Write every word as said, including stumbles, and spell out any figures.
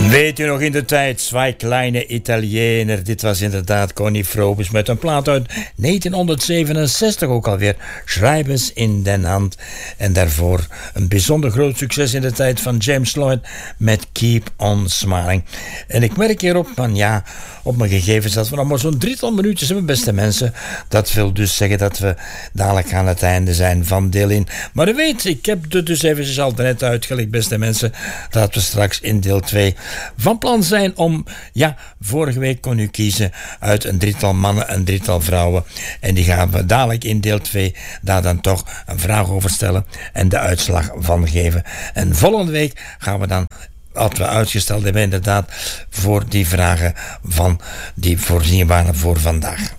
Weet u nog in de tijd, Zwei kleine Italiener. Dit was inderdaad Connie Frobus met een plaat uit negentienhonderdzevenenzestig ook alweer. Schrijvers in den hand. En daarvoor een bijzonder groot succes in de tijd van James Lloyd met Keep on Smiling. En ik merk hierop van ja, op mijn gegevens dat we nog maar zo'n drietal minuutjes hebben, beste mensen. Dat wil dus zeggen dat we dadelijk aan het einde zijn van deel één. Maar u weet, ik heb het dus eventjes al net uitgelegd, beste mensen, dat we straks in deel twee van plan zijn om, ja, vorige week kon u kiezen uit een drietal mannen, een drietal vrouwen. En die gaan we dadelijk in deel twee daar dan toch een vraag over stellen en de uitslag van geven. En volgende week gaan we dan, wat we uitgesteld hebben inderdaad, voor die vragen van die voorzien waren voor vandaag.